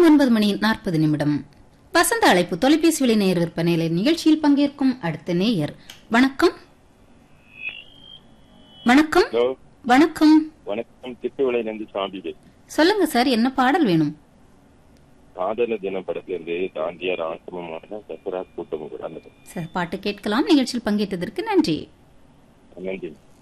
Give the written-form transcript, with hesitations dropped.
9:40 வசந்த அழைப்பு தொலைபேசி விலை நேயர் விற்பனை நிகழ்ச்சியில் பங்கேற்கும் அடுத்த நேயர். வணக்கம். வணக்கம். வணக்கம். வணக்கம். திட்டுவிளையிலிருந்து சாம்பி. சொல்லுங்க சார், என்ன பாடல் வேணும்? காதல தினம் படத்திலிருந்து தாண்டியார் ஆசிரமமான தசரா கூட்டம் சார், பாட்டு கேட்கலாம். நிகழ்ச்சியில் பங்கேற்றதற்கு நன்றி. நன்றி.